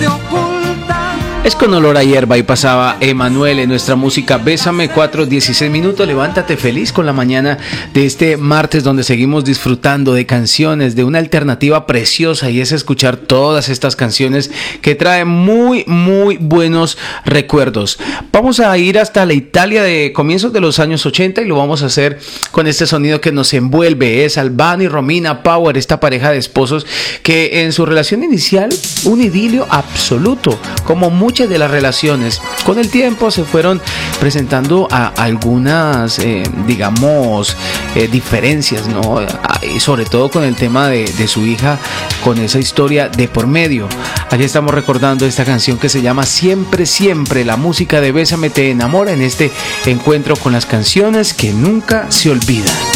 Es con olor a hierba y pasaba Emanuel en nuestra música Bésame, 4:16 minutos. Levántate feliz con la mañana de este martes, donde seguimos disfrutando de canciones, de una alternativa preciosa, y es escuchar todas estas canciones que traen muy buenos recuerdos. Vamos a ir hasta la Italia de comienzos de los años 80 y lo vamos a hacer con este sonido que nos envuelve. Es Albano y Romina Power, esta pareja de esposos que en su relación inicial, un idilio absoluto, como muchas de las relaciones. Con el tiempo se fueron presentando a algunas, diferencias, ¿no? Y sobre todo con el tema de su hija, con esa historia de por medio. Allí estamos recordando esta canción que se llama Siempre, Siempre. La música de Bésame te enamora en este encuentro con las canciones que nunca se olvidan.